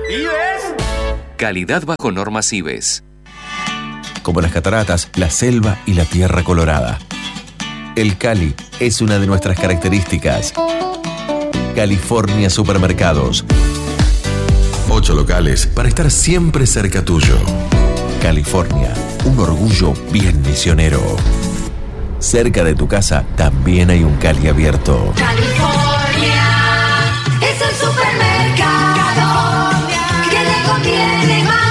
¿Ives? Calidad bajo normas IBES. Como las cataratas, la selva y la tierra colorada. El Cali es una de nuestras características. California Supermercados. 8 locales para estar siempre cerca tuyo. California, un orgullo bien misionero. Cerca de tu casa también hay un Cali abierto. California es el supermercado que te conviene más.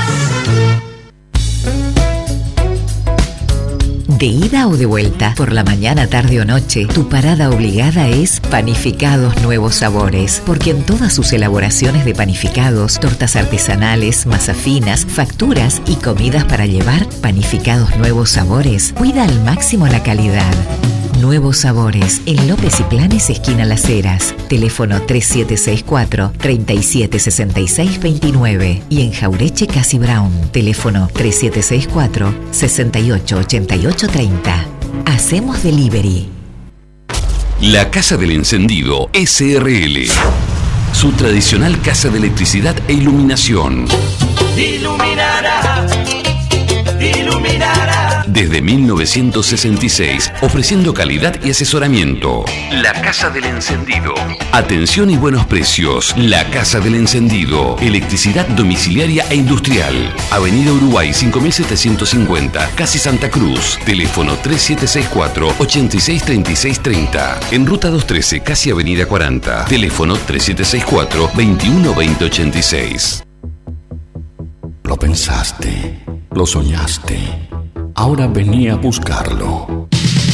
De ida o de vuelta, por la mañana, tarde o noche, tu parada obligada es Panificados Nuevos Sabores, porque en todas sus elaboraciones de panificados, tortas artesanales, masas finas, facturas y comidas para llevar, Panificados Nuevos Sabores cuida al máximo la calidad. Nuevos Sabores, en López y Planes, esquina Las Heras. Teléfono 3764-376629. Y en Jaureche, Casi Brown. Teléfono 3764-688830. Hacemos delivery. La Casa del Encendido SRL. Su tradicional casa de electricidad e iluminación. Iluminará, iluminará. Desde 1966, ofreciendo calidad y asesoramiento. La Casa del Encendido. Atención y buenos precios. La Casa del Encendido. Electricidad domiciliaria e industrial. Avenida Uruguay 5750, Casi Santa Cruz. Teléfono 3764-863630. En Ruta 213, Casi Avenida 40. Teléfono 3764-212086. Lo pensaste, lo soñaste. Ahora venía a buscarlo.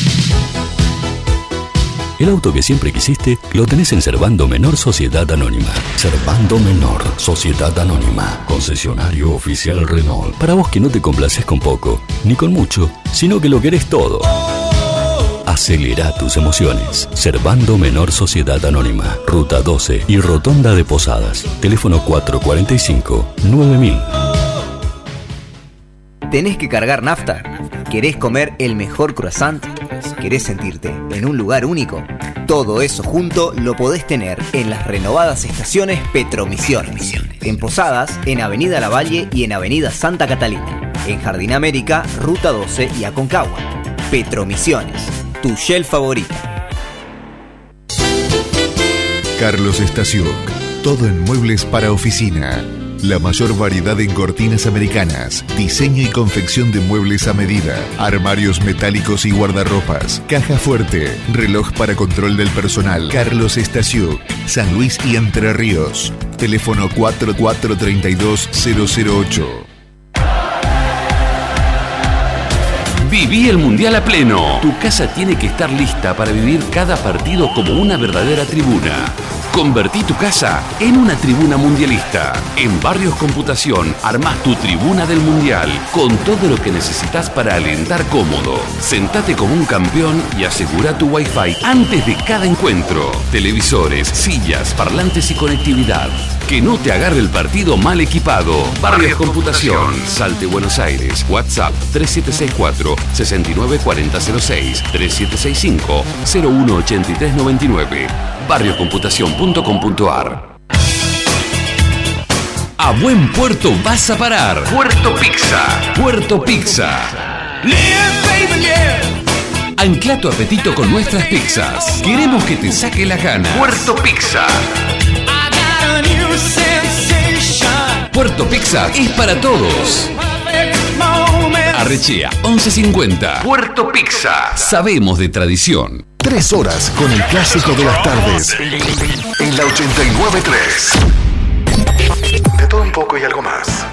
El auto que siempre quisiste lo tenés en Servando Menor Sociedad Anónima. Servando Menor Sociedad Anónima. Concesionario oficial Renault. Para vos que no te complaces con poco, ni con mucho, sino que lo querés todo. Acelera tus emociones. Servando Menor Sociedad Anónima. Ruta 12 y Rotonda de Posadas. Teléfono 445-9000. ¿Tenés que cargar nafta? ¿Querés comer el mejor croissant? ¿Querés sentirte en un lugar único? Todo eso junto lo podés tener en las renovadas estaciones Petromisiones. En Posadas, en Avenida Lavalle y en Avenida Santa Catalina. En Jardín América, Ruta 12 y Aconcagua. Petromisiones, tu Shell favorita. Carlos Stasiuk, todo en muebles para oficina. La mayor variedad en cortinas americanas, diseño y confección de muebles a medida, armarios metálicos y guardarropas, caja fuerte, reloj para control del personal. Carlos Stasiuk, San Luis y Entre Ríos. Teléfono 4432-008. Viví el Mundial a pleno. Tu casa tiene que estar lista para vivir cada partido como una verdadera tribuna. Convertí tu casa en una tribuna mundialista. En Barrios Computación armás tu tribuna del Mundial con todo lo que necesitas para alentar cómodo. Sentate como un campeón y asegura tu Wi-Fi antes de cada encuentro. Televisores, sillas, parlantes y conectividad. Que no te agarre el partido mal equipado. Barrios Computación, Salte, Buenos Aires. WhatsApp 3764-694006, 3765-018399. barriocomputacion.com.ar. A buen puerto vas a parar. Puerto Pizza. Puerto Pizza. Ancla tu apetito con nuestras pizzas. Queremos que te saque la gana. Puerto Pizza. Puerto Pizza es para todos. Arrechea 1150. Puerto Pizza. Sabemos de tradición. 3 horas con el clásico de las tardes. En la 89.3. De todo un poco y algo más.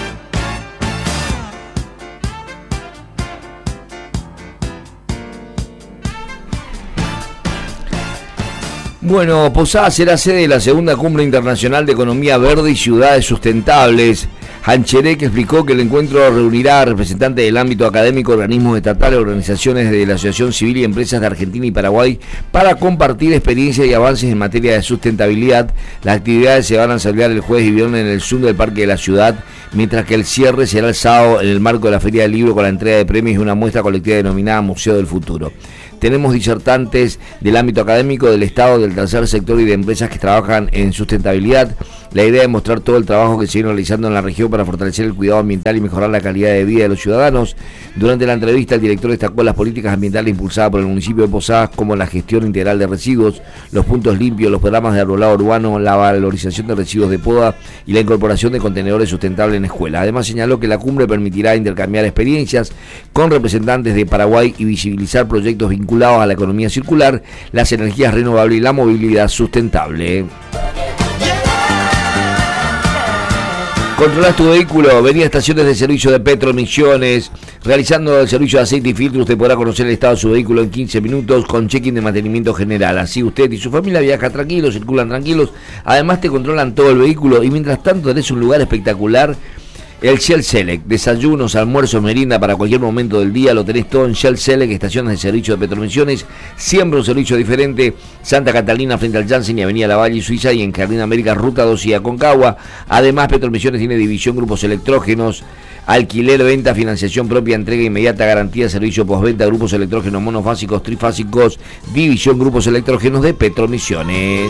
Bueno, Posadas será sede de la segunda Cumbre Internacional de Economía Verde y Ciudades Sustentables. Hancherek explicó que el encuentro reunirá a representantes del ámbito académico, organismos estatales, organizaciones de la Asociación Civil y empresas de Argentina y Paraguay para compartir experiencias y avances en materia de sustentabilidad. Las actividades se van a desarrollar el jueves y viernes en el Zoom del Parque de la Ciudad, mientras que el cierre será el sábado en el marco de la Feria del Libro con la entrega de premios y una muestra colectiva denominada Museo del Futuro. Tenemos disertantes del ámbito académico, del Estado, del tercer sector y de empresas que trabajan en sustentabilidad. La idea es mostrar todo el trabajo que se viene realizando en la región para fortalecer el cuidado ambiental y mejorar la calidad de vida de los ciudadanos. Durante la entrevista, el director destacó las políticas ambientales impulsadas por el municipio de Posadas, como la gestión integral de residuos, los puntos limpios, los programas de arbolado urbano, la valorización de residuos de poda y la incorporación de contenedores sustentables en escuelas. Además, señaló que la cumbre permitirá intercambiar experiencias con representantes de Paraguay y visibilizar proyectos vinculados a la economía circular, las energías renovables y la movilidad sustentable. Controlás tu vehículo, vení a estaciones de servicio de Petro Misiones. Realizando el servicio de aceite y filtro, usted podrá conocer el estado de su vehículo en 15 minutos con check-in de mantenimiento general. Así usted y su familia viajan tranquilos, circulan tranquilos. Además te controlan todo el vehículo y mientras tanto tenés un lugar espectacular. El Shell Select, desayunos, almuerzos, merienda para cualquier momento del día, lo tenés todo en Shell Select, estaciones de servicio de Petromisiones, siempre un servicio diferente, Santa Catalina frente al Janssen y Avenida Lavalle y Suiza, y en Jardín América, Ruta 2 y Aconcagua. Además, Petromisiones tiene división grupos electrógenos, alquiler, venta, financiación propia, entrega inmediata, garantía, servicio postventa, grupos electrógenos monofásicos, trifásicos, división grupos electrógenos de Petromisiones.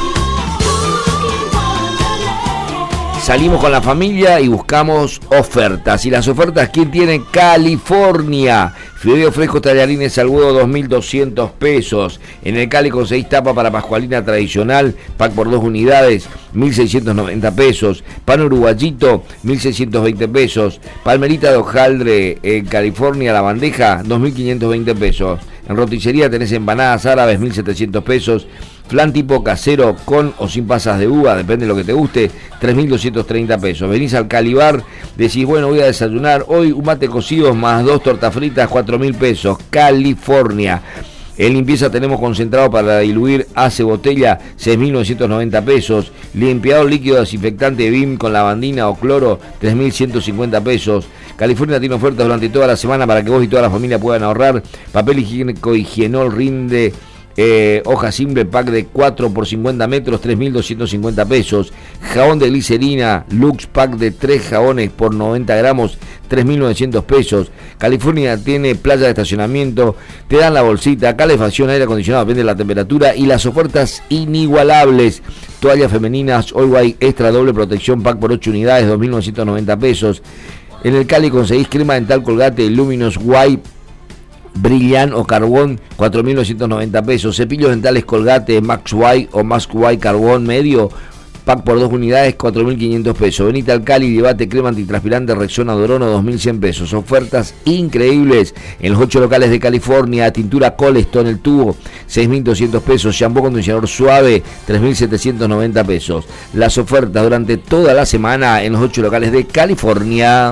Salimos con la familia y buscamos ofertas. Y las ofertas, ¿quién tiene? California. Fideo fresco tallarines al huevo, 2.200 pesos. En el Cali conseguís tapa para pascualina tradicional, pack por 2 unidades, 1.690 pesos. Pan uruguayito, 1.620 pesos. Palmerita de hojaldre en California, la bandeja, 2.520 pesos. En roticería tenés empanadas árabes, 1.700 pesos. Flan tipo casero con o sin pasas de uva, depende de lo que te guste, 3.230 pesos. Venís al Calibar, decís, bueno, voy a desayunar hoy un mate cocido más 2 tortas fritas, 4.000 pesos. California. En limpieza tenemos concentrado para diluir hace botella, 6.990 pesos. Limpiador líquido desinfectante BIM con lavandina o cloro, 3.150 pesos. California tiene ofertas durante toda la semana para que vos y toda la familia puedan ahorrar. Papel higiénico Higienol Rinde, hoja simple, pack de 4 por 50 metros, 3.250 pesos. Jabón de glicerina Lux, pack de 3 jabones por 90 gramos, 3.900 pesos. California tiene playa de estacionamiento, te dan la bolsita, calefacción, aire acondicionado, depende de la temperatura, y las ofertas inigualables. Toallas femeninas All White Extra doble protección, pack por 8 unidades, 2.990 pesos. En el Cali conseguís crema dental Colgate Luminous White Brillant o Carbón, 4.990 pesos. Cepillos dentales Colgate Max White o Max White Carbón medio, pack por 2 unidades, 4.500 pesos. Venite al Cali y llevate crema antitranspirante Rexona Dorono, 2.100 pesos. Ofertas increíbles en los 8 locales de California. Tintura Coleston el tubo, 6.200 pesos. Shampoo acondicionador suave, 3.790 pesos. Las ofertas durante toda la semana en los 8 locales de California.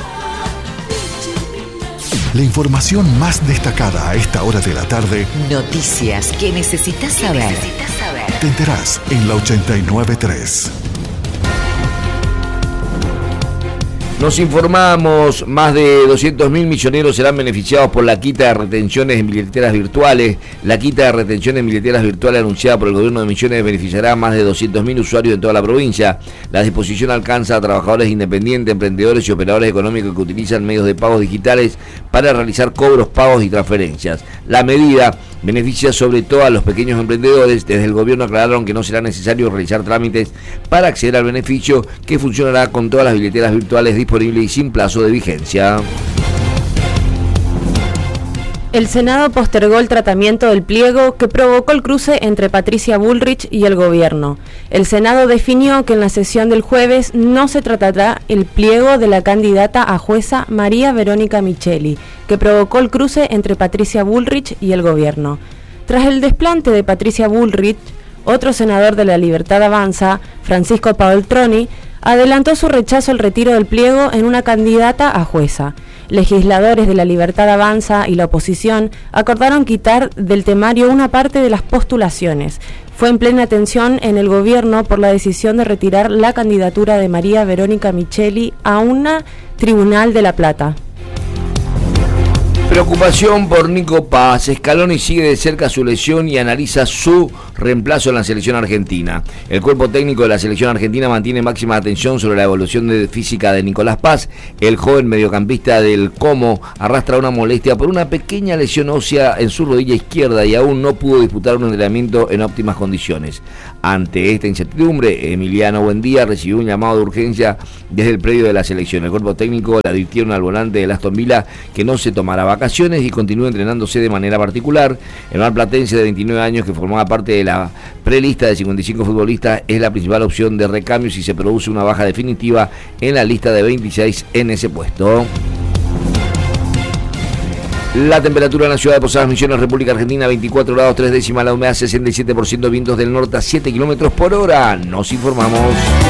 La información más destacada a esta hora de la tarde. Noticias que necesitas saber. Te enterás en la 89.3. Nos informamos, más de 200.000 milloneros serán beneficiados por la quita de retenciones en billeteras virtuales. La quita de retenciones en billeteras virtuales anunciada por el gobierno de Misiones beneficiará a más de 200.000 usuarios en toda la provincia. La disposición alcanza a trabajadores independientes, emprendedores y operadores económicos que utilizan medios de pagos digitales para realizar cobros, pagos y transferencias. La medida beneficia sobre todo a los pequeños emprendedores. Desde el gobierno aclararon que no será necesario realizar trámites para acceder al beneficio, que funcionará con todas las billeteras virtuales disponibles y sin plazo de vigencia. El Senado postergó el tratamiento del pliego que provocó el cruce entre Patricia Bullrich y el gobierno. El Senado definió que en la sesión del jueves no se tratará el pliego de la candidata a jueza María Verónica Micheli, que provocó el cruce entre Patricia Bullrich y el gobierno. Tras el desplante de Patricia Bullrich, otro senador de La Libertad Avanza, Francisco Paoltroni, adelantó su rechazo al retiro del pliego en una candidata a jueza. Legisladores de La Libertad Avanza y la oposición acordaron quitar del temario una parte de las postulaciones. Fue en plena tensión en el gobierno por la decisión de retirar la candidatura de María Verónica Micheli a una tribunal de La Plata. Preocupación por Nico Paz. Scaloni sigue de cerca su lesión y analiza su reemplazo en la selección argentina. El cuerpo técnico de la selección argentina mantiene máxima atención sobre la evolución física de Nicolás Paz. El joven mediocampista del Como arrastra una molestia por una pequeña lesión ósea en su rodilla izquierda y aún no pudo disputar un entrenamiento en óptimas condiciones. Ante esta incertidumbre, Emiliano Buendía recibió un llamado de urgencia desde el predio de la selección. El cuerpo técnico le advirtieron al volante del Aston Villa que no se tomará vacaciones y continúa entrenándose de manera particular. El marplatense de 29 años, que formaba parte de la prelista de 55 futbolistas, es la principal opción de recambio si se produce una baja definitiva en la lista de 26 en ese puesto. La temperatura en la ciudad de Posadas Misiones, República Argentina, 24 grados 3 décimas, la humedad 67%, vientos del norte a 7 kilómetros por hora. Nos informamos.